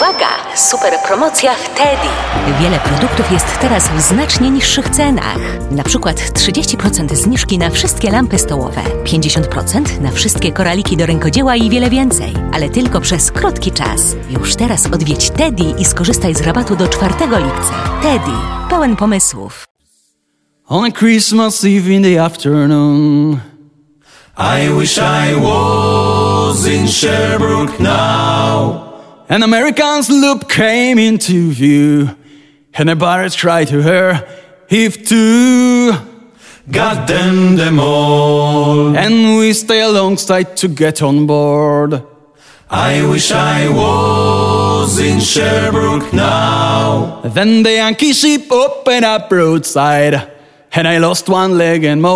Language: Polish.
Uwaga! Super promocja w Teddy. Wiele produktów jest teraz w znacznie niższych cenach. Na przykład 30% zniżki na wszystkie lampy stołowe, 50% na wszystkie koraliki do rękodzieła i wiele więcej. Ale tylko przez krótki czas. Już teraz odwiedź Teddy i skorzystaj z rabatu do 4 lipca. Teddy. Pełen pomysłów. On a Christmas Eve in the afternoon, I wish I was in Sherbrooke now. an American sloop came into view, and the pirates cried to her, "Heave to!" Got them all. And we stay alongside to get on board. I wish I was in Sherbrooke now. Then the Yankee ship opened up broadside, and I lost one leg and more.